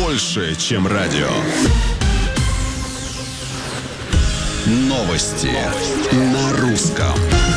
больше, чем радио. Новости на русском.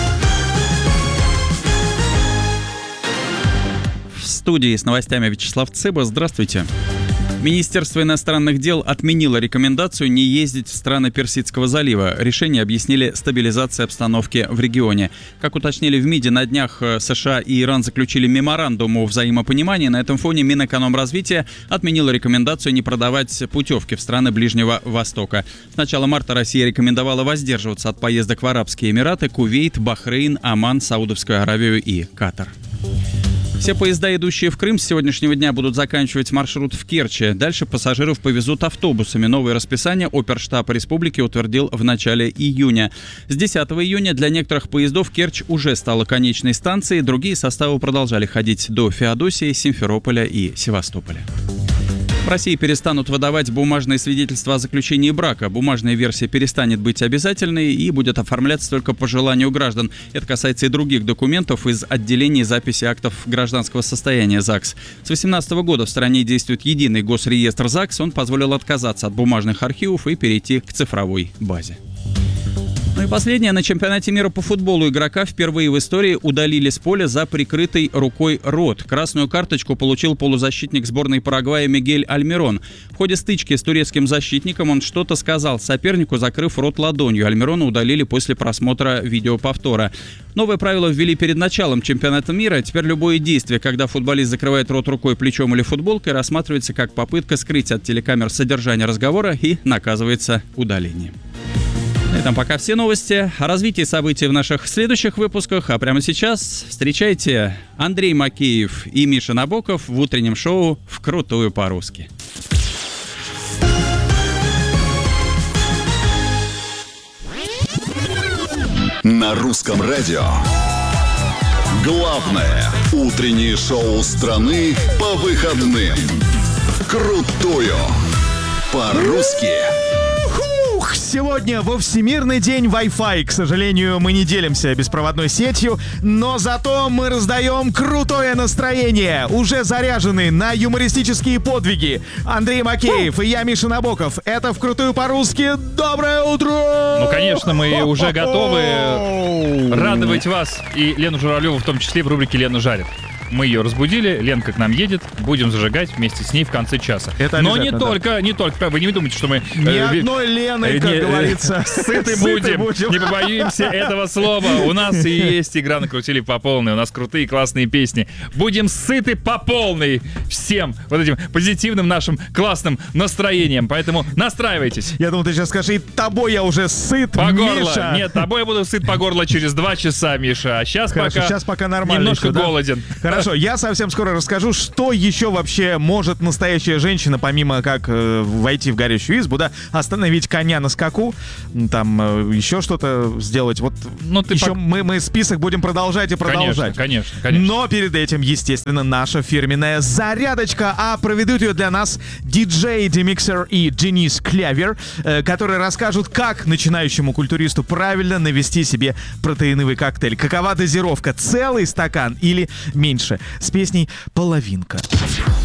В студии с новостями Вячеслав Цыба. Здравствуйте. Министерство иностранных дел отменило рекомендацию не ездить в страны Персидского залива. Решение объяснили стабилизацией обстановки в регионе. Как уточнили в МИДе, на днях США и Иран заключили меморандум о взаимопонимании. На этом фоне Минэкономразвития отменило рекомендацию не продавать путевки в страны Ближнего Востока. С начала марта Россия рекомендовала воздерживаться от поездок в Арабские Эмираты, Кувейт, Бахрейн, Оман, Саудовскую Аравию и Катар. Все поезда, идущие в Крым, с сегодняшнего дня будут заканчивать маршрут в Керчи. Дальше пассажиров повезут автобусами. Новое расписание Оперштаб Республики утвердил в начале июня. С 10 июня для некоторых поездов Керчь уже стала конечной станцией. Другие составы продолжали ходить до Феодосии, Симферополя и Севастополя. В России перестанут выдавать бумажные свидетельства о заключении брака. Бумажная версия перестанет быть обязательной и будет оформляться только по желанию граждан. Это касается и других документов из отделений записи актов гражданского состояния ЗАГС. С 2018 года в стране действует единый госреестр ЗАГС. Он позволил отказаться от бумажных архивов и перейти к цифровой базе. Ну и последнее. На чемпионате мира по футболу игрока впервые в истории удалили с поля за прикрытой рукой рот. Красную карточку получил полузащитник сборной Парагвая Мигель Альмирон. В ходе стычки с турецким защитником он что-то сказал сопернику, закрыв рот ладонью. Альмирона удалили после просмотра видеоповтора. Новое правило ввели перед началом чемпионата мира. Теперь любое действие, когда футболист закрывает рот рукой, плечом или футболкой, рассматривается как попытка скрыть от телекамер содержание разговора и наказывается удалением. На этом пока все новости. О развитии событий в наших следующих выпусках. А прямо сейчас встречайте Андрей Макеев и Миша Набоков в утреннем шоу «Вкрутую по-русски». На русском радио. Главное утреннее шоу страны по выходным. «Вкрутую по-русски». Сегодня во Всемирный день Wi-Fi. К сожалению, мы не делимся беспроводной сетью, но зато мы раздаем крутое настроение. Уже заряжены на юмористические подвиги Андрей Макеев и я, Миша Набоков. Это «Вкрутую по-русски». Доброе утро! Ну, конечно, мы уже готовы радовать вас и Лену Журавлеву, в том числе в рубрике «Лена жарит». Мы ее разбудили, Ленка к нам едет, будем зажигать вместе с ней в конце часа. Это но не только, вы не думайте, что мы... Ни одной Лены, как говорится. Сыты будем, не побоимся этого слова. У нас и есть игра «Накрутили по полной», у нас крутые классные песни. Будем сыты по полной всем вот этим позитивным нашим классным настроением, поэтому настраивайтесь. Я думал, ты сейчас скажешь, и тобой я уже сыт, по горло. Миша. Нет, тобой я буду сыт по горло через 2 часа, Миша. А сейчас пока нормально. Немножко еще, да? голоден. Хорошо, я совсем скоро расскажу, что еще вообще может настоящая женщина, помимо как войти в горящую избу, да, остановить коня на скаку, там еще что-то сделать. Вот еще мы список будем продолжать и продолжать. Конечно. Но перед этим, естественно, наша фирменная зарядочка, а проведут ее для нас диджей Демиксер и Денис Клявер, которые расскажут, как начинающему культуристу правильно навести себе протеиновый коктейль. Какова дозировка, целый стакан или меньше? С песней «Половинка».